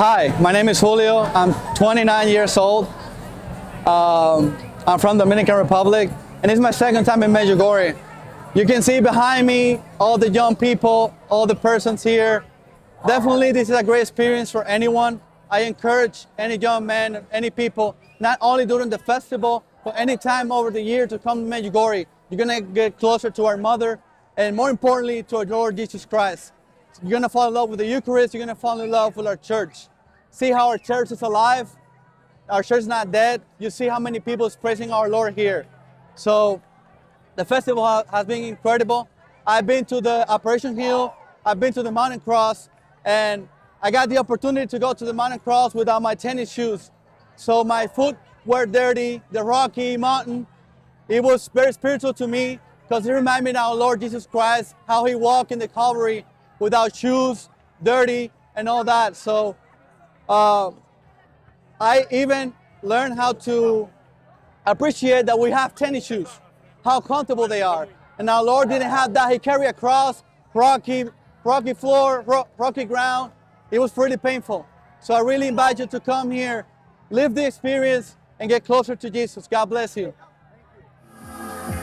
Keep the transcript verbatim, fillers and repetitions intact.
Hi, my name is Julio. I'm twenty-nine years old. Um, I'm from the Dominican Republic, and it's my second time in Medjugorje. You can see behind me all the young people, all the persons here. Definitely, this is a great experience for anyone. I encourage any young man, any people, not only during the festival, but any time over the year to come to Medjugorje. You're gonna get closer to our Mother, and more importantly, to our Lord Jesus Christ. You're gonna fall in love with the Eucharist. You're gonna fall in love with our church. See how our church is alive. Our church is not dead. You see how many people is praising our Lord here. So the festival ha has been incredible. I've been to the Operation Hill. I've been to the Mountain Cross, and I got the opportunity to go to the Mountain Cross without my tennis shoes. So my foot were dirty, the rocky mountain. It was very spiritual to me because it reminded me of our Lord Jesus Christ, how he walked in the Calvary without shoes, dirty, and all that. So uh, I even learned how to appreciate that we have tennis shoes, how comfortable they are. And our Lord didn't have that. He carried a cross, rocky, rocky floor, ro rocky ground. It was pretty painful. So I really invite you to come here, live the experience, and get closer to Jesus. God bless you.